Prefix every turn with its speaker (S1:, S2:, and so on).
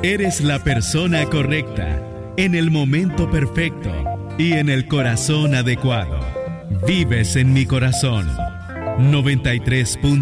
S1: Eres la persona correcta, en el momento perfecto y en el corazón adecuado. Vives en mi corazón. 93.